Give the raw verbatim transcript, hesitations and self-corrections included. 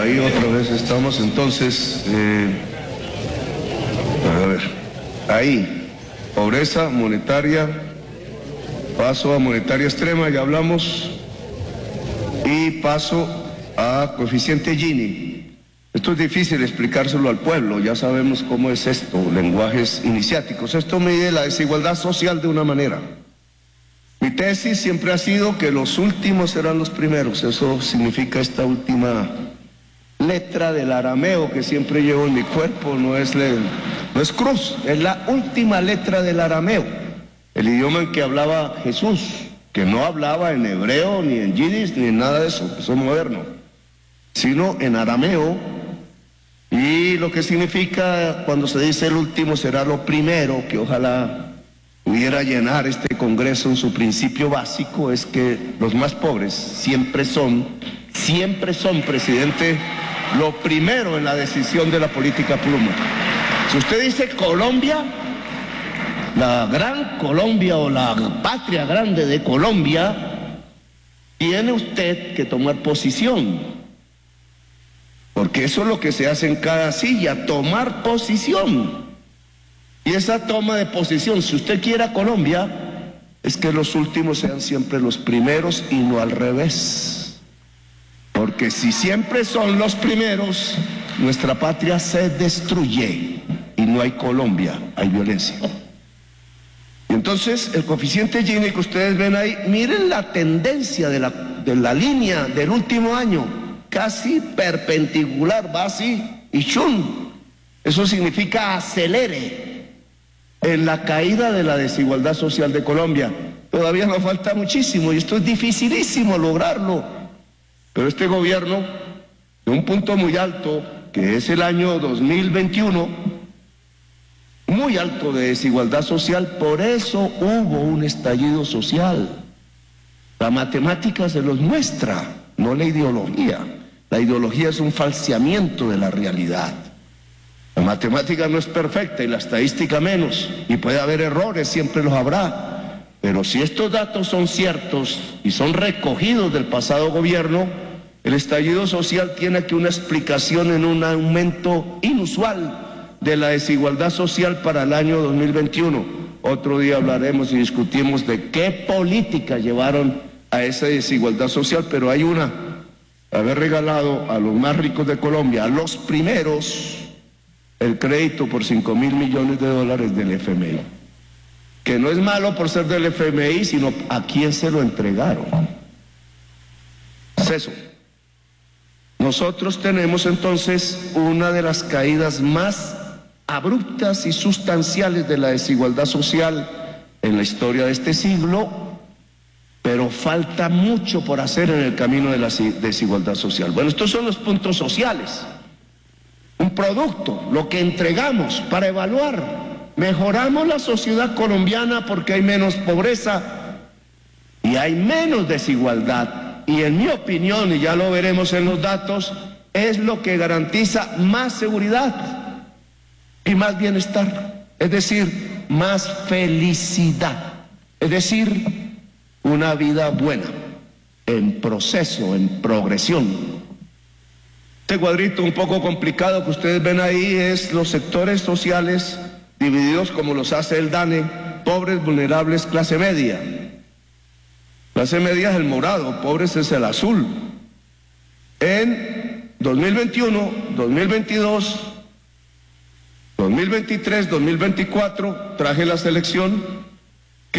Ahí otra vez estamos, entonces, eh, a ver, ahí, pobreza monetaria, paso a monetaria extrema, ya hablamos, y paso a coeficiente Gini. Esto es difícil explicárselo al pueblo, ya sabemos cómo es esto, lenguajes iniciáticos. Esto mide la desigualdad social de una manera. Mi tesis siempre ha sido que los últimos serán los primeros, eso significa esta última letra del arameo que siempre llevo en mi cuerpo, no es, le, no es cruz, es la última letra del arameo, el idioma en que hablaba Jesús, que no hablaba en hebreo, ni en yiddish, ni en nada de eso, eso es moderno, sino en arameo, y lo que significa cuando se dice el último será lo primero, que ojalá pudiera llenar este Congreso en su principio básico, es que los más pobres siempre son, siempre son, presidente, lo primero en la decisión de la política pública. Si usted dice Colombia, la gran Colombia o la patria grande de Colombia, tiene usted que tomar posición, porque eso es lo que se hace en cada silla, tomar posición. Y esa toma de posición, si usted quiere a Colombia, es que los últimos sean siempre los primeros y no al revés. Porque si siempre son los primeros, nuestra patria se destruye y no hay Colombia, hay violencia. Y entonces el coeficiente Gini que ustedes ven ahí, miren la tendencia de la, de la línea del último año, casi perpendicular, va así y chun. Eso significa acelere en la caída de la desigualdad social de Colombia. Todavía nos falta muchísimo y esto es dificilísimo lograrlo. Pero este gobierno, de un punto muy alto, que es el año dos mil veintiuno, muy alto de desigualdad social, por eso hubo un estallido social. La matemática se los muestra, no la ideología. La ideología es un falseamiento de la realidad. La matemática no es perfecta y la estadística menos, y puede haber errores, siempre los habrá, pero si estos datos son ciertos y son recogidos del pasado gobierno, el estallido social tiene aquí una explicación en un aumento inusual de la desigualdad social para el año dos mil veintiuno. Otro día hablaremos y discutimos de qué políticas llevaron a esa desigualdad social, pero hay una, haber regalado a los más ricos de Colombia, a los primeros, el crédito por cinco mil millones de dólares del F M I, que no es malo por ser del F M I, sino a quién se lo entregaron. Es eso. Nosotros tenemos entonces una de las caídas más abruptas y sustanciales de la desigualdad social en la historia de este siglo, pero falta mucho por hacer en el camino de la desigualdad social. Bueno, estos son los puntos sociales. Un producto, lo que entregamos para evaluar. Mejoramos la sociedad colombiana porque hay menos pobreza y hay menos desigualdad. Y en mi opinión, y ya lo veremos en los datos, es lo que garantiza más seguridad y más bienestar. Es decir, más felicidad. Es decir, una vida buena, en proceso, en progresión. Este cuadrito un poco complicado que ustedes ven ahí es los sectores sociales divididos como los hace el DANE, pobres, vulnerables, clase media. Clase media es el morado, pobres es el azul. En dos mil veintiuno, dos mil veintidós, dos mil veintitrés, dos mil veinticuatro traje la selección